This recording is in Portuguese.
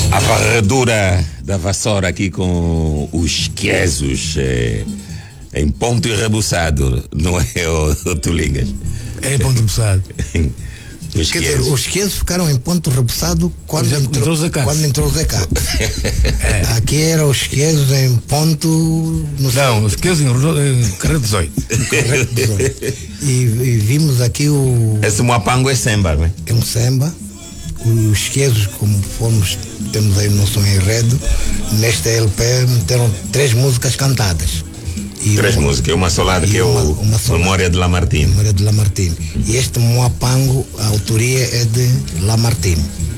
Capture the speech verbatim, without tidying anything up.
A varredura da vassoura aqui com os quesos é, em ponto e rebuçado, não é, o, o Tulingas? É em ponto rebuçado. Os Quer dizer, os quesos ficaram em ponto rebuçado quando entrou, entrou o Zé Carlos. Quando entrou o Zé Carlos. É. Aqui eram os quesos em ponto. Não, não os quesos em, em carreira dezoito. E, e vimos aqui o. Esse moapango é semba, não é? É um semba. Os quesos, como fomos, temos aí no som enredo, nesta L P meteram três músicas cantadas. E três uma, músicas, uma solada que é o uma Memória de Lamartine. Memória de Lamartine. E este Moapango, a autoria é de Lamartine.